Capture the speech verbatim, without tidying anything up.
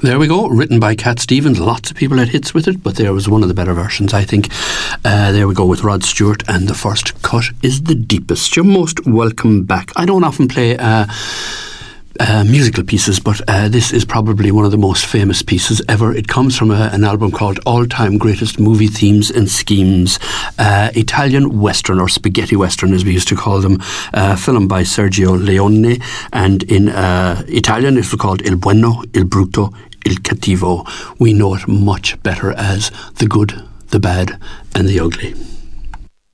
There we go, written by Cat Stevens. Lots of people had hits with it, but there was one of the better versions, I think. Uh, there we go with Rod Stewart, and the first cut is the deepest. You're most welcome back. I don't often play uh, uh, musical pieces, but uh, this is probably one of the most famous pieces ever. It comes from a, an album called All Time Greatest Movie Themes and Schemes, uh, Italian Western, or Spaghetti Western as we used to call them, uh, film by Sergio Leone, and in uh, Italian it was called Il Bueno, Il Brutto, Il Cattivo. We know it much better as The Good, The Bad and The Ugly.